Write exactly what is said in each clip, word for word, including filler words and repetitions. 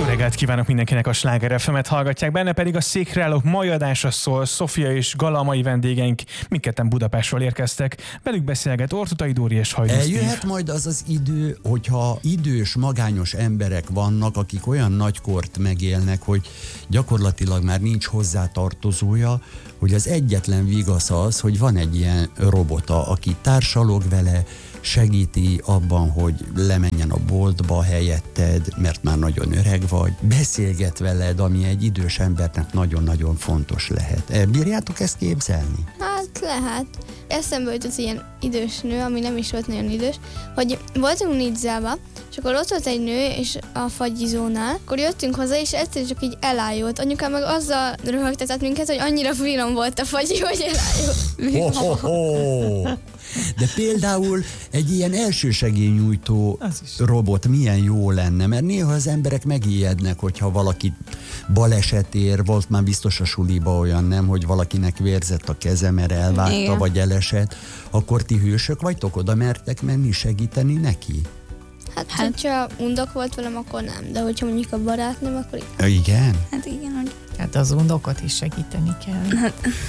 reggelt kívánok mindenkinek, a Sláger ef emet hallgatják, benne pedig a Székre állók mai adása szól. Szofia és Gala, mai vendégeink mindketten Budapestről érkeztek. Velük beszélget Orthutai Dóri és Hajdú Steve. Eljöhet majd az az idő, hogyha idős, magányos emberek vannak, akik olyan nagykort megélnek, hogy gyakorlatilag már nincs hozzátartozója, hogy az egyetlen vigasz az, hogy van egy ilyen robota, aki társalog vele, segíti abban, hogy lemenjen a boltba helyetted, mert már nagyon öreg vagy, beszélget veled, ami egy idős embernek nagyon-nagyon fontos lehet. Bírjátok ezt képzelni? Hát lehet. Eszembe jut az ilyen idős nő, ami nem is volt nagyon idős, hogy voltunk Nidzába, és akkor ott volt egy nő, és a fagyizónál, akkor jöttünk hozzá, és egyszer csak így elájult. Anyukám meg azzal röhögtetett minket, hogy annyira finom volt a fagyi, hogy elájult. Ho, ho, ho. De például egy ilyen elsősegélynyújtó robot milyen jó lenne, mert néha az emberek megijednek, hogyha valaki baleset ér, volt már biztos a suliba olyan, nem, hogy valakinek vérzett a keze, mert elvágta, igen, vagy elesett, akkor ti hősök vagytok, oda mertek menni segíteni neki? Hát, hát, hogyha undok volt velem, akkor nem, de hogyha mondjuk a barátnőm, akkor igen. Igen? Hát igen, hogy... Hát az undokat is segíteni kell.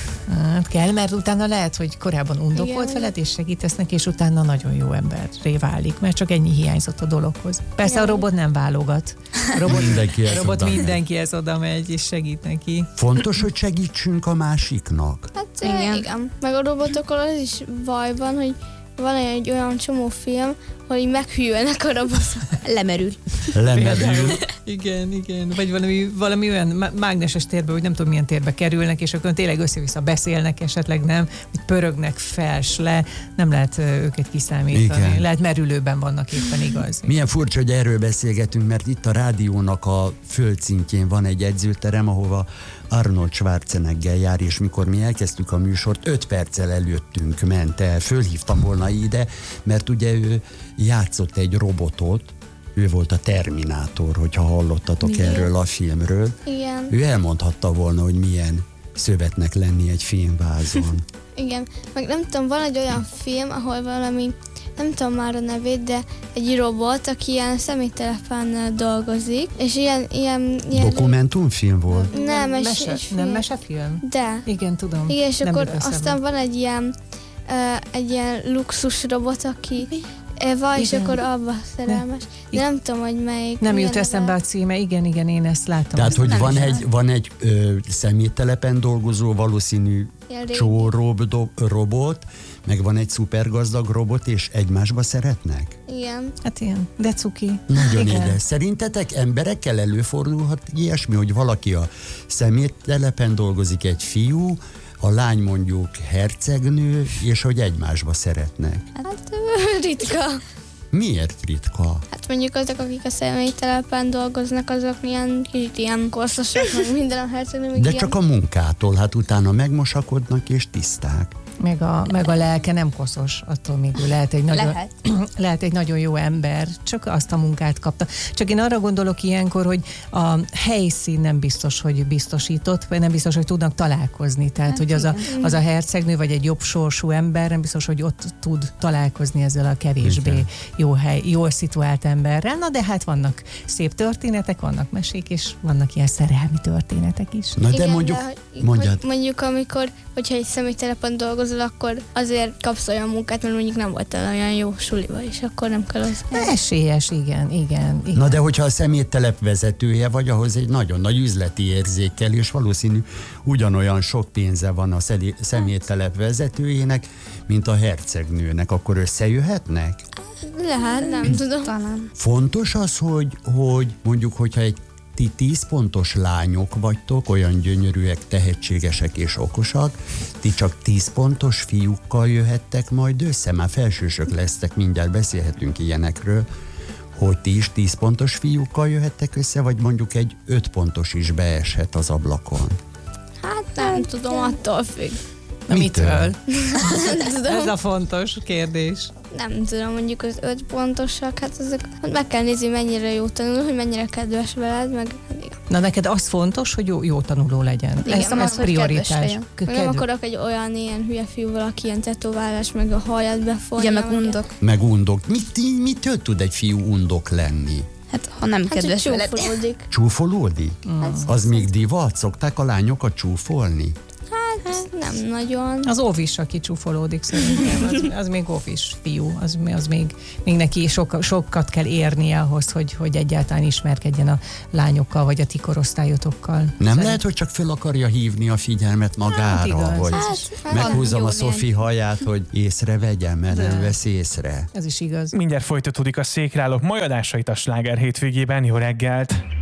Hát kell, mert utána lehet, hogy korábban undok igen, volt veled, és segítesz neki, és utána nagyon jó emberré válik, mert csak ennyi hiányzott a dologhoz. Persze igen, a robot nem válogat. A robot, mindenki a robot mindenkihez oda megy, és segít neki. Fontos, hogy segítsünk a másiknak. Hát igen. igen. Meg a robotokkal az is baj van, hogy van egy olyan csomó film, hogy így meghűlnek a robotok. Lemerül. Lemerül. Igen, igen. Vagy valami, valami olyan mágneses térbe, hogy nem tudom milyen térbe kerülnek, és akkor tényleg össze-vissza beszélnek, esetleg nem, hogy pörögnek fels le, nem lehet őket kiszámítani. Igen. Lehet merülőben vannak éppen, igaz. Milyen furcsa, hogy erről beszélgetünk, mert itt a rádiónak a földszintjén van egy edzőterem, ahova Arnold Schwarzenegger jár, és mikor mi elkezdtük a műsort, öt perccel előttünk ment el. Fölhívtam volna ide, mert ugye ő játszott egy robotot, ő volt a Terminátor, hogyha hallottatok igen, erről a filmről. Igen. Ő elmondhatta volna, hogy milyen szövetnek lenni egy filmvázon. Igen, meg nem tudom, van egy olyan film, ahol valami, nem tudom már a nevét, de egy robot, aki ilyen személytelepánnal dolgozik, és ilyen... ilyen, ilyen dokumentumfilm volt? Nem, nem, mese, mese, nem mesefilm? De. Igen, tudom. Igen, és nem akkor aztán van egy ilyen, uh, egy ilyen luxus robot, aki van, és akkor abba szerelmes. De nem tudom, hogy melyik. Nem jut eszembe a címe, igen, igen, én ezt látom. Tehát, ezt hogy van egy, van egy ö, személytelepen dolgozó, valószínű csó robot, meg van egy szupergazdag robot, és egymásba szeretnek? Igen. Hát ilyen, de cuki. Nagyon édes. Szerintetek emberekkel előfordulhat ilyesmi, hogy valaki a személytelepen dolgozik, egy fiú, a lány mondjuk hercegnő, és hogy egymásba szeretnek? Hát ritka. Miért ritka? Hát mondjuk azok, akik a személytelepen dolgoznak, azok ilyen kicsit ilyen koszosok, meg minden a hercegnő. De ilyen... csak a munkától, hát utána megmosakodnak és tiszták. Meg a, meg a lelke nem koszos, attól még ő lehet egy, nagyon, lehet. lehet egy nagyon jó ember, csak azt a munkát kapta. Csak én arra gondolok ilyenkor, hogy a helyszín nem biztos, hogy biztosított, vagy nem biztos, hogy tudnak találkozni. Tehát, hát hogy az a, az a hercegnő, vagy egy jobb sorsú ember nem biztos, hogy ott tud találkozni ezzel a kevésbé igen, jó hely, jól szituált emberrel. Na de hát vannak szép történetek, vannak mesék, és vannak ilyen szerelmi történetek is. Na de igen, mondjuk, de, mondjad. Mondjuk, amikor, hogyha egy személytelepen dolgozol, akkor azért kapsz olyan munkát, mert mondjuk nem volt olyan jó suliba, és akkor nem kell az. Esélyes, igen, igen, igen. Na de hogyha a személytelep vezetője vagy, ahhoz egy nagyon nagy üzleti érzékkel, és valószínű ugyanolyan sok pénze van a személytelep vezetőjének, mint a hercegnőnek, akkor összejöhetnek? Lehet, nem tudom. Talán. Fontos az, hogy, hogy mondjuk, hogyha egy ti tíz pontos lányok vagytok, olyan gyönyörűek, tehetségesek és okosak, ti csak tíz pontos fiúkkal jöhettek majd össze, már felsősök lesztek, mindjárt beszélhetünk ilyenekről, hogy ti is tíz pontos fiúkkal jöhettek össze, vagy mondjuk egy öt pontos is beeshet az ablakon? Hát nem hát, tudom, attól függ. Na mitől? mitől? Ez a fontos kérdés. Nem tudom, mondjuk az öt pontosak, hát ezek, meg kell nézni, mennyire jó tanuló, hogy mennyire kedves veled, meg... Na neked az fontos, hogy jó, jó tanuló legyen. Igen, ez ez prioritás. Kedv... Nem akarok egy olyan ilyen hülye fiúval, aki ilyen tetoválás, meg a haját befonja. Igen, meg undok. Meg undok. Mit, mitől tud egy fiú undok lenni? Hát, ha nem Hát, hogy kedves veled. csúfolódik. Csúfolódik? Mm. Az még divat? Szokták a lányokat csúfolni? Hát nem nagyon. Az óvis, aki csúfolódik szerintem, az, az még óvis fiú, az, az még, még neki sok, sokat kell érnie ahhoz, hogy, hogy egyáltalán ismerkedjen a lányokkal, vagy a ti korosztályotokkal. Nem Szerint... lehet, hogy csak föl akarja hívni a figyelmet magára, Hát igaz, hogy Hát, hát meghúzom van a jó Szofi haját, hogy észrevegyem, mert nem vesz észre. Ez is igaz. Mindjárt folytatódik a Székreállók mai adásait a Sláger hétvégében. Jó reggelt!